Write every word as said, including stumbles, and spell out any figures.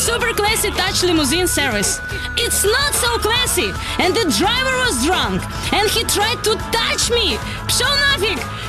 super classy touch limousine service. It's not so classy, and the driver was drunk, and he tried to touch me. Пшел нафиг!